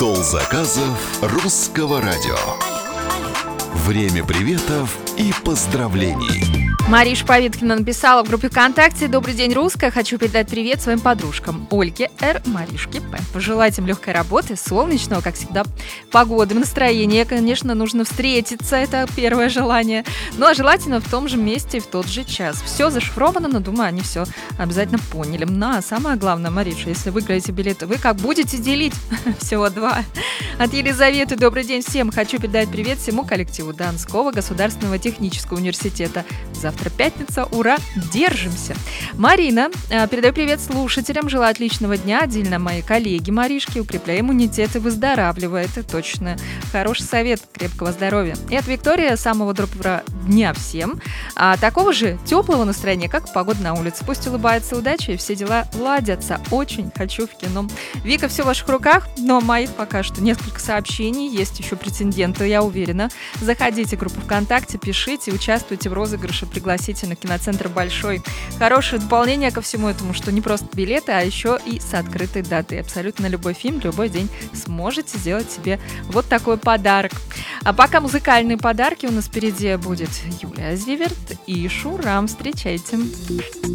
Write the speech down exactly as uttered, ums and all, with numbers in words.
Стол заказов русского радио. Время приветов и поздравлений. Мариш Повиткина написала в группе ВКонтакте: «Добрый день, русская. Хочу передать привет своим подружкам Ольге Р, Маришке П. Пожелать им легкой работы, солнечного, как всегда, погоды, настроения. Конечно, нужно встретиться, это первое желание. Ну, а желательно в том же месте и в тот же час. Все зашифровано, но, думаю, они все обязательно поняли. Ну, а самое главное, Мариша, если выиграете билеты, вы как будете делить? Всего два. От Елизаветы: добрый день всем. Хочу передать привет всему коллективу Донского государственного технического университета. Завтра пятница, ура, держимся. Марина: передаю привет слушателям, желаю отличного дня. Отдельно моей коллеге Маришке: укрепляй иммунитет и выздоравливай. Это точно хороший совет, крепкого здоровья. И от Виктории: самого доброго дня всем. А такого же теплого настроения, как погода на улице. Пусть улыбается удача и все дела ладятся. Очень хочу в кино. Вика, все в ваших руках, но моих пока что несколько сообщений. Есть еще претенденты, я уверена. Заходите в группу ВКонтакте, пишите, участвуйте в розыгрыше пригласительных киноцентра «Большой». Хорошее дополнение ко всему этому, что не просто билеты, а еще и с открытой датой. Абсолютно любой фильм, любой день сможете сделать себе вот такой подарок. А пока музыкальные подарки у нас впереди будет Юлия Зиверт и Шурам. Встречайте.